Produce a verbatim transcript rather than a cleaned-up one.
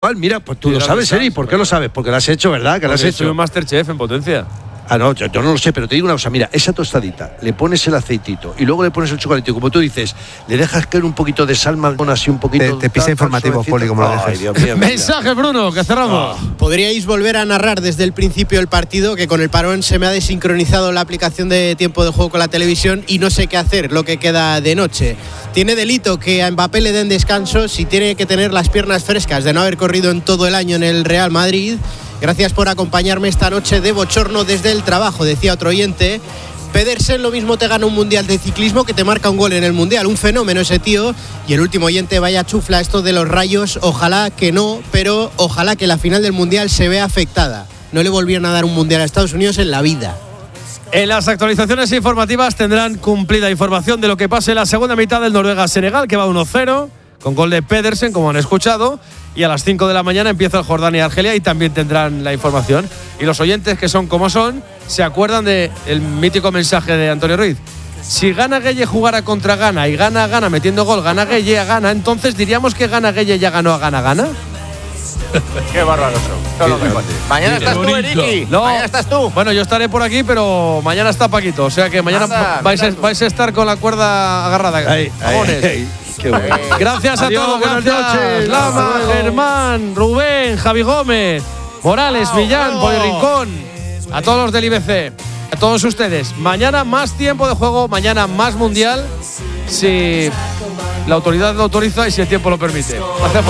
Mira, pues tú Mira, lo sabes, Eri. ¿Por qué lo sabes? Porque lo has hecho, ¿verdad? Que lo has hecho. Soy un Masterchef en potencia. Ah, no, yo, yo no lo sé, pero te digo una cosa. Mira, esa tostadita, le pones el aceitito y luego le pones el chocolate. Y como tú dices, le dejas caer un poquito de sal, así un poquito. Te, te pisa informativo, Poli, como lo dejes. Ay, Dios mío, Mensaje, Bruno, que cerramos. Oh. Podríais volver a narrar desde el principio el partido, que con el parón se me ha desincronizado la aplicación de tiempo de juego con la televisión y no sé qué hacer lo que queda de noche. Tiene delito que a Mbappé le den descanso si tiene que tener las piernas frescas de no haber corrido en todo el año en el Real Madrid. Gracias por acompañarme esta noche de bochorno desde el trabajo, decía otro oyente. Pedersen lo mismo te gana un mundial de ciclismo que te marca un gol en el mundial, un fenómeno ese tío. Y el último oyente, vaya chufla esto de los Rayos, ojalá que no, pero ojalá que la final del mundial se vea afectada. No le volvieron a dar un mundial a Estados Unidos en la vida. En las actualizaciones informativas tendrán cumplida información de lo que pase en la segunda mitad del Noruega-Senegal, que va uno cero, con gol de Pedersen, como han escuchado. Y a las cinco de la mañana empieza el Jordania-Argelia y también tendrán la información. Y los oyentes, que son como son, se acuerdan del mítico mensaje de Antonio Ruiz. Si Gana Gueye jugara contra Ghana y Gana Gana metiendo gol, Gana Gueye a Ghana, entonces diríamos que Gana Gueye ya ganó a Gana Gana. Qué bárbaro son. Mañana estás tú, Eriki. No, mañana estás tú. Bueno, yo estaré por aquí, pero mañana está Paquito. O sea que mañana Anda, vais, a, vais a estar con la cuerda agarrada. Ay, ay, ay, qué bueno. Gracias a Adiós, todos. buenas Gracias. noches. Lama, Germán, Rubén, Javi Gómez, Morales, Bravo, Millán, bravo. Poli Rincón. A todos los del I B C. A todos ustedes. Mañana más tiempo de juego. Mañana más mundial. Si la autoridad lo autoriza y si el tiempo lo permite. Gracias por